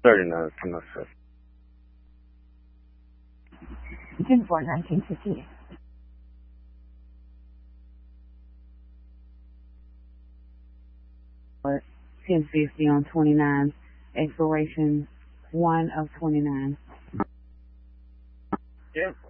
39, come on, sir. 10-4, 1958. Or 1050 on 29, expiration 1 of 29. Yeah.